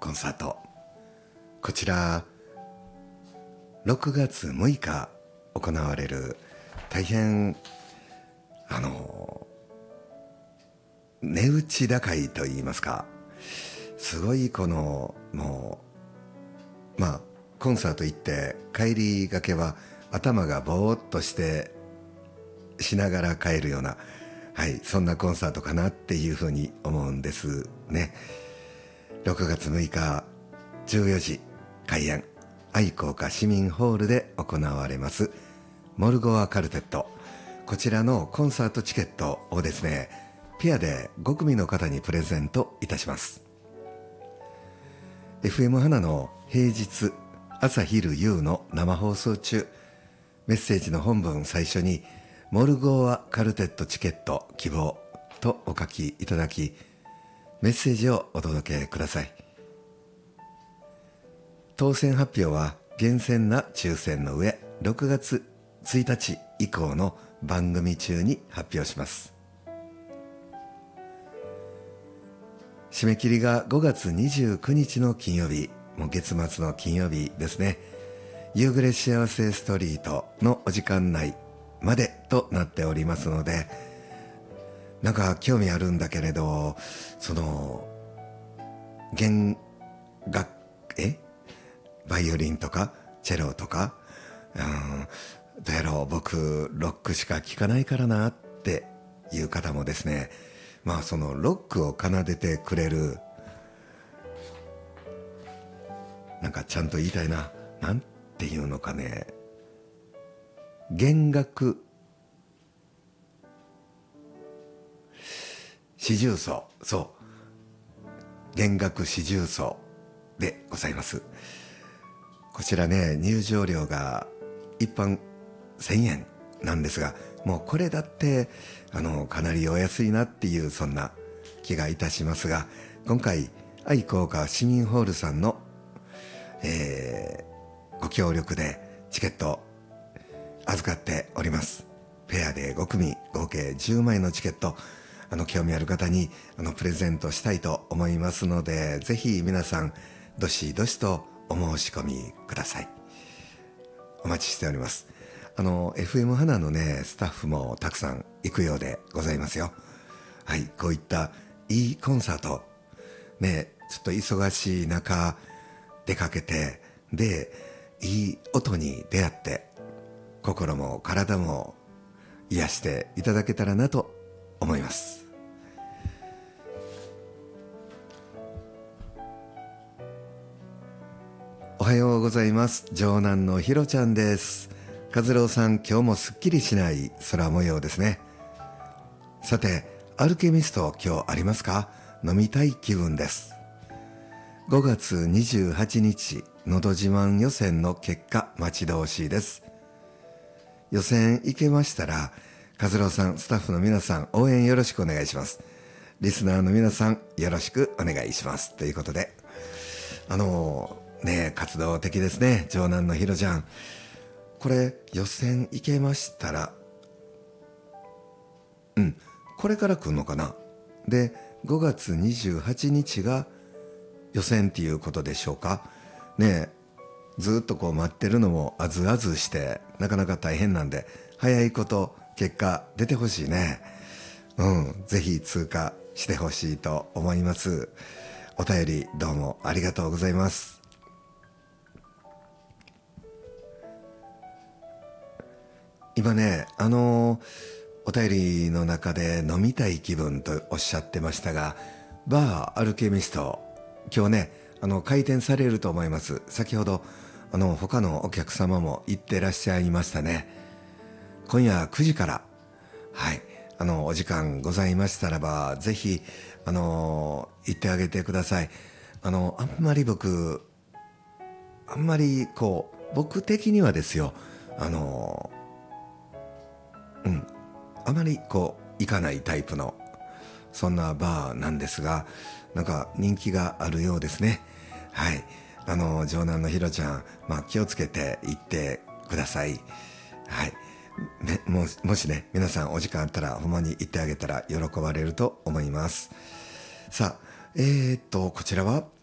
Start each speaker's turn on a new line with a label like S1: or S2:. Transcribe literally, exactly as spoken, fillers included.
S1: コンサート、こちらろくがつむいか行われる大変あの値打ち高いと言いますか、すごいこのもうまあコンサート行って帰りがけは頭がぼーっとしてしながら帰るような、はい、そんなコンサートかなっていうふうに思うんですね。ろくがつむいかじゅうよじ開演、愛好家市民ホールで行われますモルゴアカルテット、こちらのコンサートチケットをですね、ペアでごくみの方にプレゼントいたします。 エフエム 花の平日朝昼夕の生放送中、メッセージの本文最初にモルゴアカルテットチケット希望とお書きいただき、メッセージをお届けください。当選発表は厳選な抽選の上、ろくがつついたち以降の番組中に発表します。締め切りがごがつにじゅうくにちの金曜日、もう月末の金曜日ですね。夕暮れ幸せストリートのお時間内までとなっておりますので、なんか興味あるんだけれど、その弦楽えバイオリンとかチェロとか、うん、どうやろう、僕ロックしか聴かないからなっていう方もですね、まあそのロックを奏でてくれる、なんかちゃんと言いたいな、なんていうのかね、弦楽四重奏、そう弦楽四重奏でございます。こちらね、入場料が一般せんえんなんですが、もうこれだってあのかなりお安いなっていう、そんな気がいたしますが、今回愛好家市民ホールさんの、えー、ご協力でチケット預かっております。ペアでごくみ合計じゅうまいのチケット、あの興味ある方にあのプレゼントしたいと思いますので、ぜひ皆さんどしどしとお申し込みください。お待ちしております。あの エフエム 花のねスタッフもたくさん行くようでございますよ。はい、こういったいいコンサートね、ちょっと忙しい中出かけて、でいい音に出会って心も体も癒していただけたらなと思います。おはようございます。長男のひろちゃんです。和郎さん、今日もすっきりしない空模様ですね。さて、アルケミスト今日ありますか？飲みたい気分です。ごがつにじゅうはちにち、のど自慢予選の結果待ち遠しいです。予選行けましたら、和郎さん、スタッフの皆さん応援よろしくお願いします。リスナーの皆さんよろしくお願いします。ということで、あのー、ね活動的ですね、長男のひろちゃん。これ予選行けましたら、うんこれから来るのかな。でごがつにじゅうはちにちが予選っていうことでしょうかね。ずっとこう待ってるのもあずあずしてなかなか大変なんで、早いこと結果出てほしいね。うんぜひ通過してほしいと思います。お便りどうもありがとうございます。今ね、あのー、お便りの中で飲みたい気分とおっしゃってましたが、バーアルケミスト、今日ね、あの、開店されると思います。先ほど、あの、他のお客様も行ってらっしゃいましたね。今夜くじから、はい、あの、お時間ございましたらば、ぜひ、あのー、行ってあげてください。あの、あんまり僕、あんまりこう、僕的にはですよ、あのー、うん、あまりこう行かないタイプのそんなバーなんですが、なんか人気があるようですね。はい、あの長男のひろちゃん、まあ、気をつけて行ってください。はい、ね、も, もしね皆さんお時間あったらほんまに行ってあげたら喜ばれると思います。さあ、えー、っとこちらは